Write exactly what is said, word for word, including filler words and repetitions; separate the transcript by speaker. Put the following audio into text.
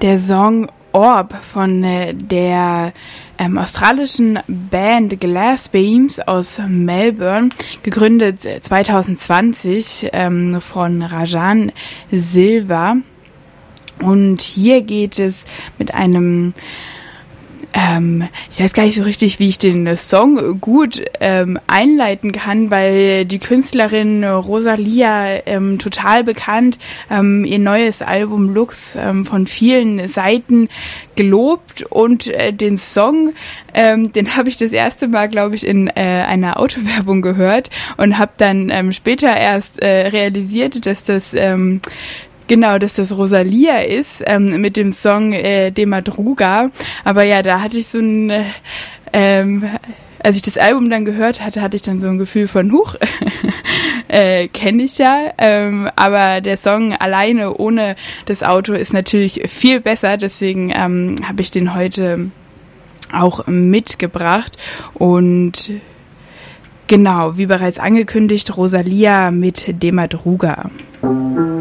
Speaker 1: Der Song Orb von äh, der ähm, australischen Band Glass Beams aus Melbourne, gegründet zwanzig zwanzig ähm, von Rajan Silva. Und hier geht es mit einem Ähm, ich weiß gar nicht so richtig, wie ich den Song gut ähm, einleiten kann, weil die Künstlerin Rosalia ähm, total bekannt, ähm, ihr neues Album Lux ähm, von vielen Seiten gelobt und äh, den Song, ähm, den habe ich das erste Mal, glaube ich, in äh, einer Autowerbung gehört und habe dann ähm, später erst äh, realisiert, dass das ähm, Genau, dass das Rosalia ist, ähm, mit dem Song äh, De Madruga. Aber ja, da hatte ich so ein, äh, ähm, als ich das Album dann gehört hatte, hatte ich dann so ein Gefühl von, huch, äh, kenne ich ja. Ähm, aber der Song alleine ohne das Auto ist natürlich viel besser. Deswegen ähm, habe ich den heute auch mitgebracht. Und genau, wie bereits angekündigt, Rosalia mit De Madruga.